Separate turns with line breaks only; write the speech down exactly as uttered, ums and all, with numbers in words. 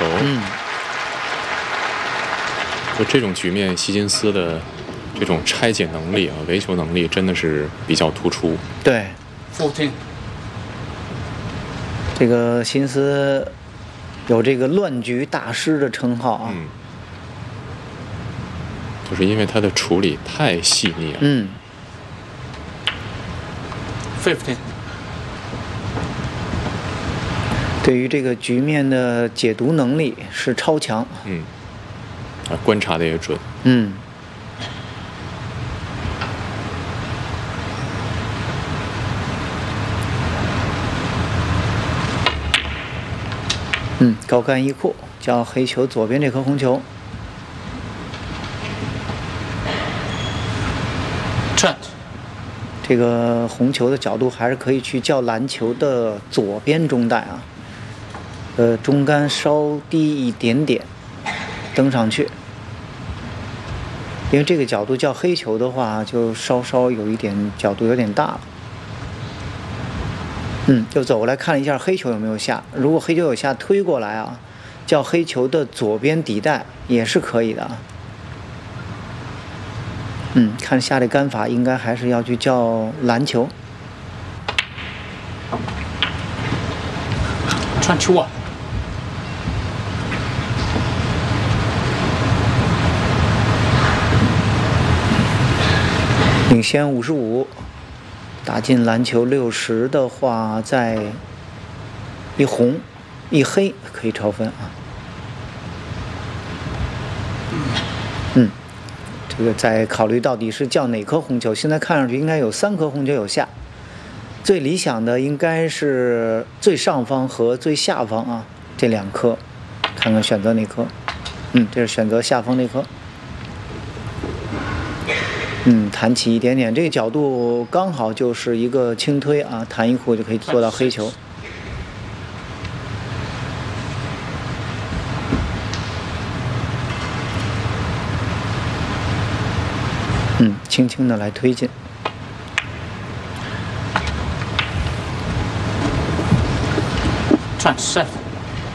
球。
嗯，
就这种局面，希金斯的这种拆解能力啊，围球能力真的是比较突出。
对，
fourteen，
这个辛斯有这个乱局大师的称号啊。
嗯，就是因为他的处理太细腻了。
嗯。
fifteen，
对于这个局面的解读能力是超强。
嗯，啊，观察的也准。
嗯。嗯，高杆一库，叫黑球左边这颗红球。
Trent，
这个红球的角度还是可以去叫蓝球的左边中带啊，呃，中杆稍低一点点，登上去。因为这个角度叫黑球的话，就稍稍有一点角度有点大了。嗯，就走过来看一下黑球有没有下，如果黑球有下，推过来啊，叫黑球的左边底带也是可以的啊。 嗯，看下这杆法，应该还是要去叫篮球。
twenty-one，
领先五十五，打进篮球六十的话，再一红一黑可以超分啊。嗯。 这个再考虑到底是叫哪颗红球，现在看上去应该有三颗红球有下，最理想的应该是最上方和最下方啊这两颗，看看选择哪颗。嗯，这是选择下方那颗。嗯，弹起一点点，这个角度刚好就是一个轻推啊，弹一库就可以做到黑球。 嗯，轻轻的来推进。
twenty-seven，